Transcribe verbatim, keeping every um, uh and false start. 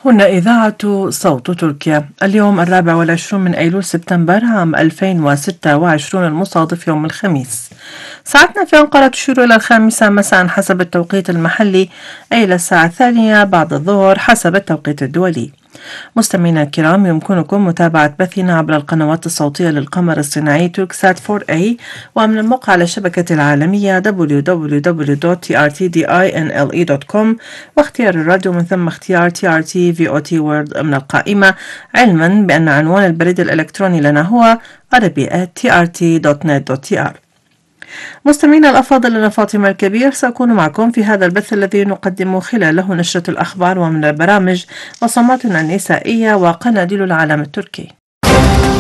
هنا إذاعة صوت تركيا. اليوم الرابع والعشرون من أيلول سبتمبر عام ألفين وستة وعشرون المصادف يوم الخميس. ساعتنا في أنقرة تشير إلى الخامسة مساء حسب التوقيت المحلي، أي إلى الساعة الثانية بعد الظهر حسب التوقيت الدولي. مستمعينا الكرام، يمكنكم متابعة بثنا عبر القنوات الصوتية للقمر الصناعي توركسات فور إيه، ومن الموقع على الشبكة العالمية دبليو دبليو دبليو دوت تي آر تي دينلي دوت كوم، واختيار الراديو من ثم اختيار تي آر تي في أو تي وورد من القائمة، علما بأن عنوان البريد الإلكتروني لنا هو arabi at تي آر تي دوت نت دوت تي آر. مستمعينا الأفاضل، أنا فاطمة الكبير سأكون معكم في هذا البث الذي نقدم خلاله نشرة الأخبار ومن البرامج وصماتنا النسائية وقناديل العالم التركي.